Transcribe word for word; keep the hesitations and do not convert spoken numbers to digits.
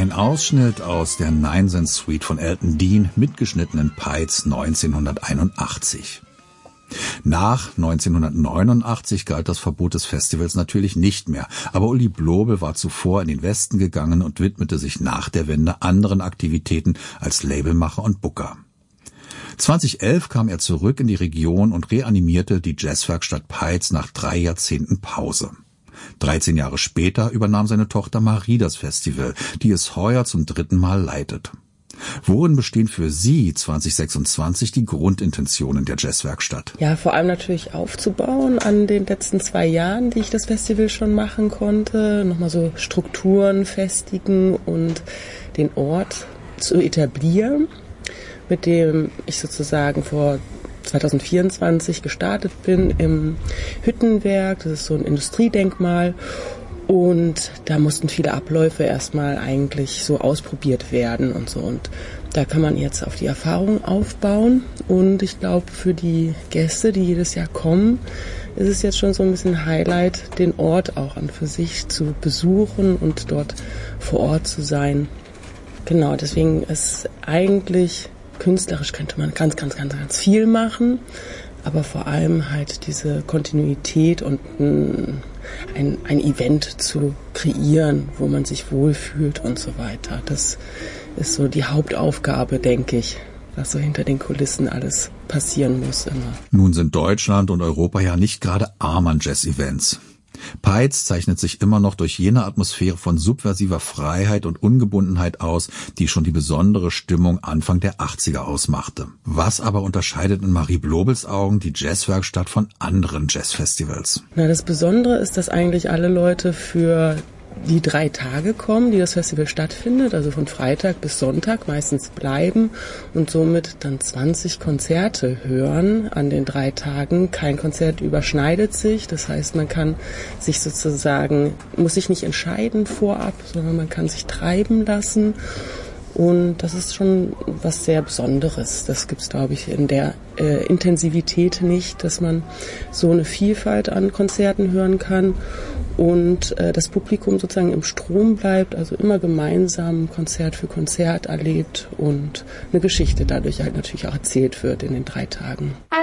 Ein Ausschnitt aus der Nine-Cent Suite von Elton Dean, mitgeschnitten in Peitz neunzehnhunderteinundachtzig. Nach neunzehnhundertneunundachtzig galt das Verbot des Festivals natürlich nicht mehr, aber Uli Blobel war zuvor in den Westen gegangen und widmete sich nach der Wende anderen Aktivitäten als Labelmacher und Booker. zweitausendelf kam er zurück in die Region und reanimierte die Jazzwerkstatt Peitz nach drei Jahrzehnten Pause. dreizehn Jahre später übernahm seine Tochter Marie das Festival, die es heuer zum dritten Mal leitet. Worin bestehen für Sie zwanzig sechsundzwanzig die Grundintentionen der Jazzwerkstatt? Ja, vor allem natürlich aufzubauen an den letzten zwei Jahren, die ich das Festival schon machen konnte. Nochmal so Strukturen festigen und den Ort zu etablieren, mit dem ich sozusagen vor zwanzig vierundzwanzig gestartet bin im Hüttenwerk. Das ist so ein Industriedenkmal. Und da mussten viele Abläufe erstmal eigentlich so ausprobiert werden und so. Und da kann man jetzt auf die Erfahrung aufbauen. Und ich glaube, für die Gäste, die jedes Jahr kommen, ist es jetzt schon so ein bisschen Highlight, den Ort auch an für sich zu besuchen und dort vor Ort zu sein. Genau, deswegen ist eigentlich künstlerisch könnte man ganz, ganz, ganz, ganz viel machen. Aber vor allem halt diese Kontinuität und ein, ein, ein Event zu kreieren, wo man sich wohlfühlt und so weiter. Das ist so die Hauptaufgabe, denke ich, was so hinter den Kulissen alles passieren muss immer. Nun sind Deutschland und Europa ja nicht gerade arm an Jazz-Events. Peitz zeichnet sich immer noch durch jene Atmosphäre von subversiver Freiheit und Ungebundenheit aus, die schon die besondere Stimmung Anfang der achtziger ausmachte. Was aber unterscheidet in Marie Blobels Augen die Jazzwerkstatt von anderen Jazzfestivals? Na, das Besondere ist, dass eigentlich alle Leute für die drei Tage kommen, die das Festival stattfindet, also von Freitag bis Sonntag meistens bleiben und somit dann zwanzig Konzerte hören an den drei Tagen. Kein Konzert überschneidet sich, das heißt, man kann sich sozusagen, muss sich nicht entscheiden vorab, sondern man kann sich treiben lassen. Und das ist schon was sehr Besonderes. Das gibt's, glaube ich, in der äh, Intensivität nicht, dass man so eine Vielfalt an Konzerten hören kann und äh, das Publikum sozusagen im Strom bleibt, also immer gemeinsam Konzert für Konzert erlebt und eine Geschichte dadurch halt natürlich auch erzählt wird in den drei Tagen.